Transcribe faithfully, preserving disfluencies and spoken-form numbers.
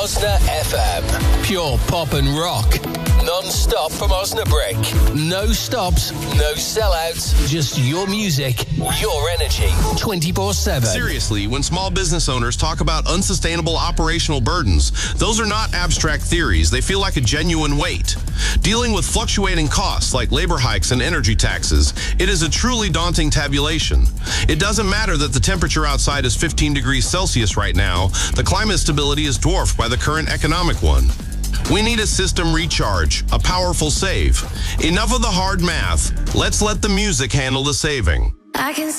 Osna F M. Pure pop and rock. Non-stop from Osnabrück. No stops, no sellouts. Just your music, your energy. twenty-four seven. Seriously, when small business owners talk about unsustainable operational burdens, those are not abstract theories. They feel like a genuine weight. Dealing with fluctuating costs like labor hikes and energy taxes, it is a truly daunting tabulation. It doesn't matter that the temperature outside is fifteen degrees Celsius right now. The climate stability is dwarfed by the current economic one. We need a system recharge, a powerful save. Enough of the hard math. Let's let the music handle the saving. I can